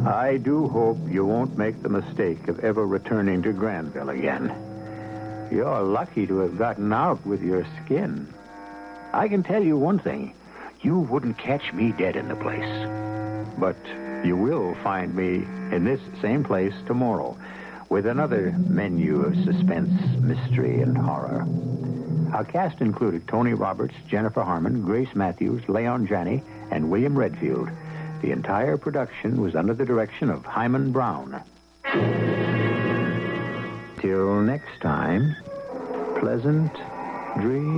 I do hope you won't make the mistake of ever returning to Granville again. You're lucky to have gotten out with your skin. I can tell you one thing. You wouldn't catch me dead in the place. But you will find me in this same place tomorrow with another menu of suspense, mystery, and horror. Our cast included Tony Roberts, Jennifer Harmon, Grace Matthews, Leon Janney, and William Redfield. The entire production was under the direction of Hyman Brown. Till next time, pleasant dreams.